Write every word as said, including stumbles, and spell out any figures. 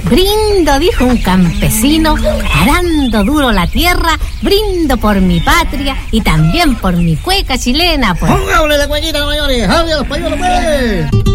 Brindo, dijo un campesino, arando duro la tierra, brindo por mi patria y también por mi cueca chilena, pues. ¡Póngale la cuequita, mayores! ¡Hable a los pañuelos, pues!